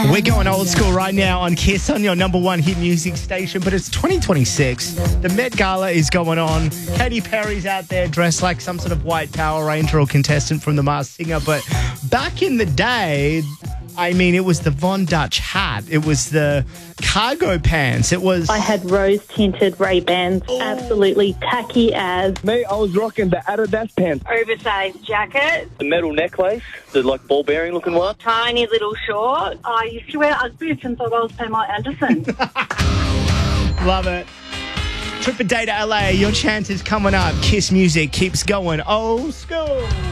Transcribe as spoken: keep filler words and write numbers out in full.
We're going old school right now on Kiss on your number one hit music station, but it's twenty twenty-six. The Met Gala is going on. Katy Perry's out there dressed like some sort of white Power Ranger or contestant from The Masked Singer. But back in the day, I mean, it was the Von Dutch hat. It was the cargo pants. It was... I had rose-tinted Ray-Bans, oh. absolutely tacky as. Me, I was rocking the Adidas pants. Oversized jacket. The metal necklace, the like ball bearing looking one. Tiny little short. I used to wear Ugg boots and thought I was Pamela Anderson. Love it. Trip a day to L A. Your chance is coming up. Kiss music keeps going old school.